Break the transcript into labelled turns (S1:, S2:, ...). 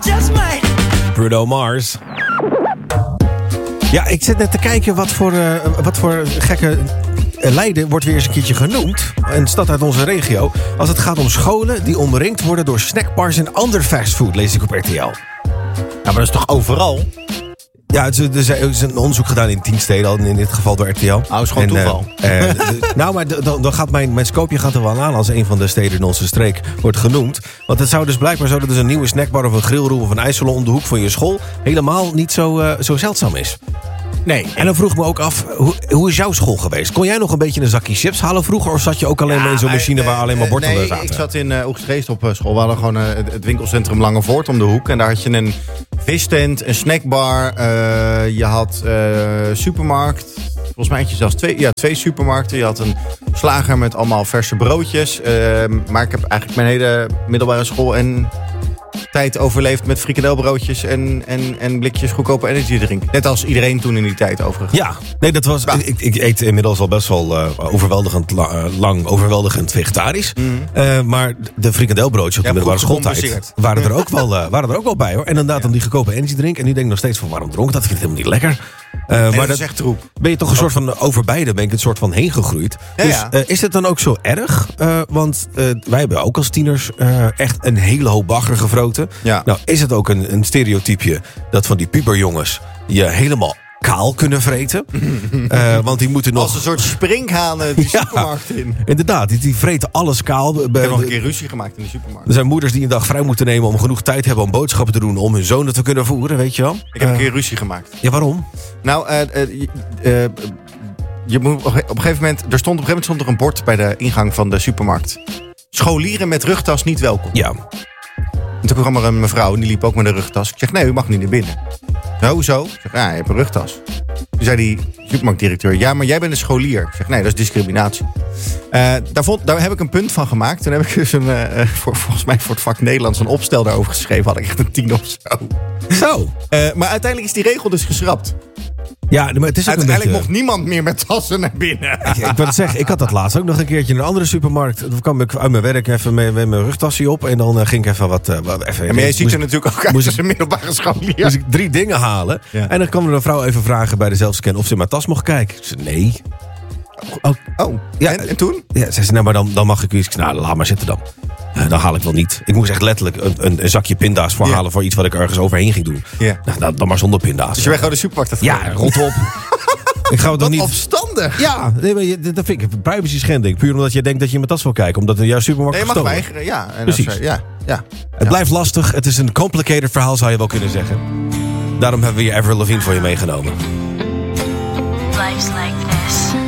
S1: just might.
S2: Bruno Mars. Ja, ik zit net te kijken wat voor gekke Leiden wordt weer eens een keertje genoemd. Een stad uit onze regio. Als het gaat om scholen die omringd worden door snackbars en ander fastfood, lees ik op RTL.
S3: Ja, maar dat is toch overal?
S2: Ja, er is een onderzoek gedaan in 10 steden, al in dit geval door RTL.
S3: Oh, is gewoon toeval.
S2: Nou, maar dan gaat mijn Skopje gaat er wel aan als een van de steden in onze streek wordt genoemd. Want het zou dus blijkbaar zo dat dus een nieuwe snackbar of een grillroom of een ijssalon om de hoek van je school helemaal niet zo zeldzaam is.
S3: Nee.
S2: En dan vroeg ik me ook af, hoe is jouw school geweest? Kon jij nog een beetje een zakje chips halen vroeger? Of zat je ook alleen maar in zo'n machine waar alleen maar borden zaten?
S3: Nee, ik zat in Oegstgeest op school. We hadden gewoon het winkelcentrum Langevoort om de hoek. En daar had je een vistent, een snackbar. Je had supermarkt. Volgens mij had je zelfs twee supermarkten. Je had een slager met allemaal verse broodjes. Maar ik heb eigenlijk mijn hele middelbare school en tijd overleefd met frikandelbroodjes en blikjes goedkope energiedrink. Net als iedereen toen in die tijd overigens.
S2: Ja, nee, dat was. Ik eet inmiddels al best wel overweldigend vegetarisch. Maar de frikandelbroodjes op de middelbare schooltijd waren er ook wel bij, hoor. En inderdaad dan die goedkope energiedrink. En nu denk ik nog steeds van waarom dronk ik dat? Ik vind het helemaal niet lekker. Maar
S3: dat is echt troep.
S2: Ben je toch een soort van over beide ben ik een soort van heen gegroeid.
S3: Ja,
S2: dus is het dan ook zo erg? Want wij hebben ook als tieners echt een hele hoop bagger gevroten.
S3: Ja.
S2: Nou, is het ook een stereotypje dat van die puberjongens je helemaal kaal kunnen vreten? Want die moeten nog
S3: als een soort sprinkhanen die supermarkt in.
S2: Inderdaad, die vreten alles kaal.
S3: Ik heb nog een keer ruzie gemaakt in de supermarkt.
S2: Er zijn moeders die een dag vrij moeten nemen om genoeg tijd te hebben om boodschappen te doen om hun zonen te kunnen voeren, weet je wel?
S3: Ik heb een keer ruzie gemaakt.
S2: Ja, waarom?
S3: Nou, je moet op een gegeven moment... Er stond er een bord bij de ingang van de supermarkt. Scholieren met rugtas niet welkom.
S2: Ja.
S3: En toen kwam er een mevrouw en die liep ook met een rugtas. Ik zeg, nee, u mag niet naar binnen. Hoezo? Ik zeg, ja, je hebt een rugtas. Toen zei die supermarktdirecteur, ja, maar jij bent een scholier. Ik zeg, nee, dat is discriminatie. Daar heb ik een punt van gemaakt. Toen heb ik dus volgens mij voor het vak Nederlands een opstel daarover geschreven. Had ik echt een 10 of zo.
S2: Zo.
S3: Maar uiteindelijk is die regel dus geschrapt.
S2: Ja, maar het is ook
S3: uiteindelijk mocht niemand meer met tassen naar binnen.
S2: Ik wil het zeggen, ik had dat laatst ook nog een keertje in een andere supermarkt. Dan kwam ik uit mijn werk even met mijn rugtasje op. En dan ging ik even wat...
S3: maar jij ziet er natuurlijk ook uit als een middelbare scholier.
S2: Moest ik 3 dingen halen. Ja. En dan kwam er een vrouw even vragen bij de zelfscan of ze in mijn tas mocht kijken. Ik zei, nee.
S3: Ja, en toen?
S2: Ja, zei ze, nou, maar dan mag ik u. Ik zei, nou, laat maar zitten dan. Dan haal ik wel niet. Ik moest echt letterlijk een zakje pinda's voorhalen voor iets wat ik ergens overheen ging doen.
S3: Ja.
S2: Nou, dan maar zonder pinda's.
S3: Dus je bent gewoon de supermarkt.
S2: Ja, rot op. Ik ga het dan niet.
S3: Afstandig.
S2: Ja, nee, dat vind ik een privacy schending. Puur omdat je denkt dat je in mijn tas wil kijken. Omdat er jouw supermarkt
S3: gestolen.
S2: Nee,
S3: je mag weigeren, ja. En
S2: precies. Het blijft lastig. Het is een complicated verhaal, zou je wel kunnen zeggen. Daarom hebben we hier Avril Lavigne voor je meegenomen.
S4: Life's like this.